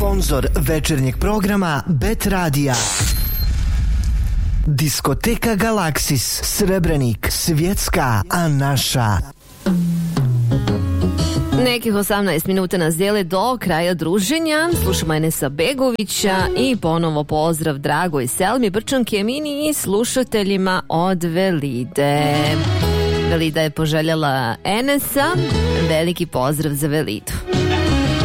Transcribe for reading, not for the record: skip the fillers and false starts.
Sponzor večernjeg programa Bet Radija. Diskoteka Galaksis, Srebrenik, svjetska, a naša. Nekih 18 minuta nas dijele do kraja druženja. Slušamo Enesa Begovića i ponovo pozdrav dragoj Selmi Brčanki Emini i slušateljima od Velide. Velida je poželjela Enesa. Veliki pozdrav za Velidu.